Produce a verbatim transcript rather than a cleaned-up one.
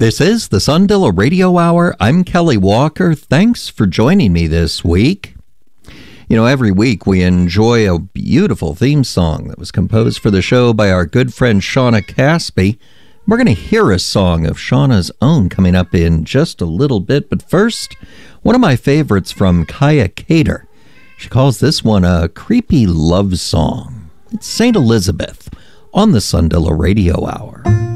This is the Sundilla Radio Hour. I'm Kelly Walker. Thanks for joining me this week. You know, every week we enjoy a beautiful theme song that was composed for the show by our good friend Shauna Caspi. We're going to hear a song of Shauna's own coming up in just a little bit. But first, one of my favorites from Kaya Cater. She calls this one a creepy love song. It's Saint Elizabeth on the Sundilla Radio Hour.